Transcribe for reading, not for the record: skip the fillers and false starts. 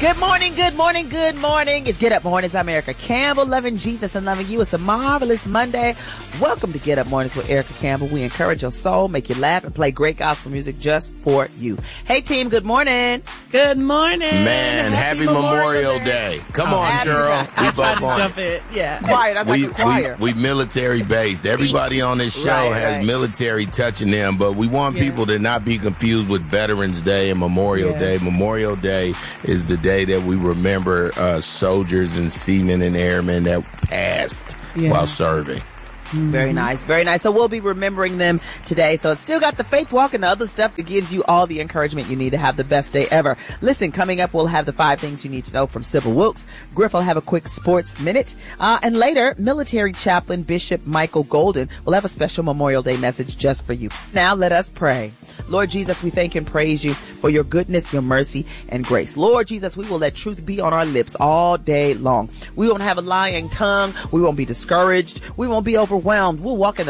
Good morning, good morning, good morning. It's Get Up Mornings. I'm Erica Campbell, loving Jesus and loving you. It's a marvelous Monday. Welcome to Get Up Mornings with Erica Campbell. We encourage your soul, make you laugh, and play great gospel music just for you. Hey, team, good morning. Good morning. Man, happy Memorial Day. Come on, Cheryl. I tried to jump in. Yeah. Choir, that's like a choir. We military based. Everybody on this show has military touching them, but we want people to not be confused with Veterans Day and Memorial Day. Memorial Day is the day that we remember soldiers and seamen and airmen that passed while serving. Very nice, very nice. So we'll be remembering them today. So it's still got the faith walk and the other stuff that gives you all the encouragement you need to have the best day ever. Listen, coming up, we'll have the 5 things you need to know from Sybil Wilkes. Griff will have a quick sports minute. And later, military chaplain Bishop Michael Golden will have a special Memorial Day message just for you. Now let us pray. Lord Jesus, we thank and praise you for your goodness, your mercy, and grace. Lord Jesus, we will let truth be on our lips all day long. We won't have a lying tongue. We won't be discouraged. We won't be overwhelmed. We'll walk in the